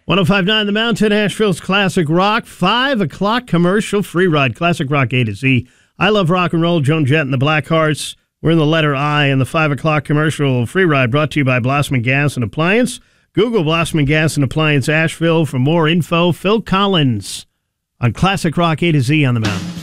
105.9 The Mountain, Asheville's Classic Rock. 5 o'clock commercial free ride. Classic Rock A to Z. I love rock and roll. Joan Jett and the Blackhearts. We're in the letter I in the 5 o'clock commercial free ride brought to you by Blossman Gas and Appliance. Google Blossman Gas and Appliance Asheville for more info. Phil Collins on Classic Rock A to Z on the Mountain.